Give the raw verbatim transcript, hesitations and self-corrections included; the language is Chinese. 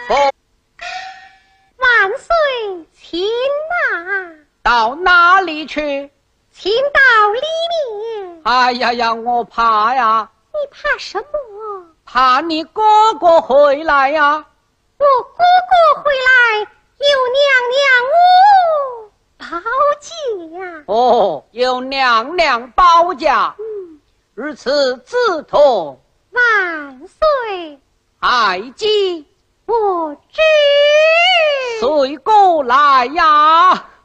万岁亲呐！ 到哪里去？ 请到里面。 哎呀呀，我怕呀！ 你怕什么？ 怕你哥哥回来呀！ 我哥哥回来，有娘娘我保驾。 哦，有娘娘保驾。 嗯， 如此自同。 万岁。 爱姬， 我知。 随过来呀。